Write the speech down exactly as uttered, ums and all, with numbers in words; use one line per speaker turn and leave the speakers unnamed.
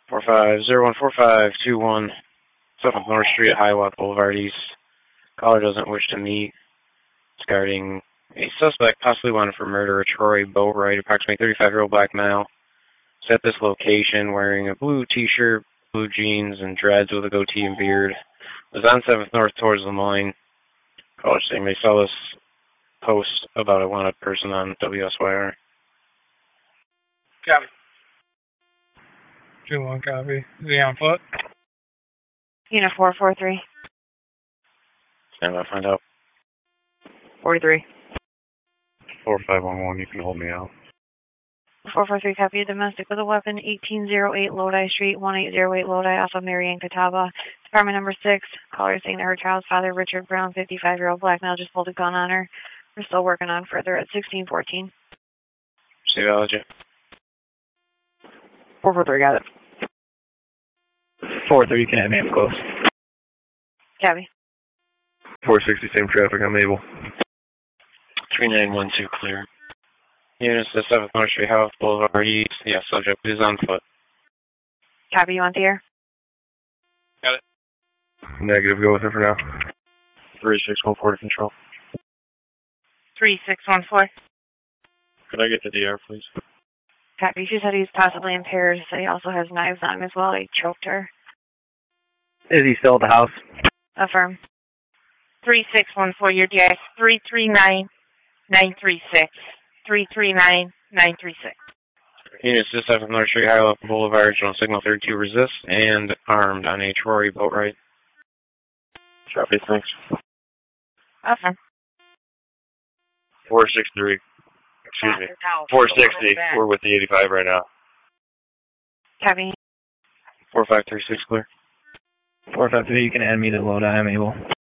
four five zero one four five two one, seventh North Street, Hiawatha Boulevard East. Caller doesn't wish to meet. Regarding a suspect possibly wanted for murder, a Troy Boatwright, approximately thirty-five-year-old black male, is at this location wearing a blue t-shirt, blue jeans, and dreads with a goatee and beard. Was on seventh North towards Lemoyne. Caller saying they saw this post about a wanted person on W S Y R.
Copy. two one copy. Is he on foot?
Unit four four three.
Stand by, find out.
forty-three.
four five one one, you can hold me out.
four four three, copy. Domestic with a weapon, eighteen oh eight Lodi Street, one eight oh eight Lodi, off of Marianne Catawba. Department number six. Caller saying that her child's father, Richard Brown, fifty-five-year-old black male, just pulled a gun on her. We're still working on further at sixteen fourteen.
Physiology.
four four three, got it.
four three, you can have me up close.
Copy.
four sixty, same traffic, I'm able.
three nine one two, clear. Units to seventh North Street, Hiawatha Boulevard East. Yes, subject is on foot.
Copy, you want the air?
Got it.
Negative, go with it for now.
three six one four to control.
three six one four.
Could I get the D R, please?
Copy. She said he's possibly impaired. Said he also has knives on him as well. He choked her.
Is he still at the house?
Affirm.
three six one four, your D I is three three nine nine three six. three three nine nine three six.
Units to seventh North Street, Hiawatha Boulevard, on signal thirty-two, resist, and armed on a Troy Boatwright. Copy, thanks.
Affirm.
four six three. Excuse me. four sixty. We're with the eighty-five right now.
Copy.
four five three six, clear.
four five three, you can add me to Lodi, I'm able.